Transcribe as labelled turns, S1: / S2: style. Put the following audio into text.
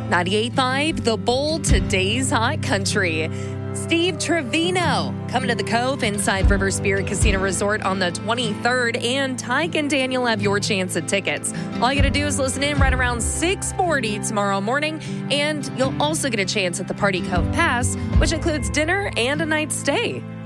S1: 98.5 The Bull, today's hot country. Steve Trevino coming to the Cove inside River Spirit Casino Resort on the 23rd, and Tyke and Daniel have your chance at tickets. All you got to do is listen in right around 6:40 tomorrow morning, and you'll also get a chance at the Party Cove Pass, which includes dinner and a night stay.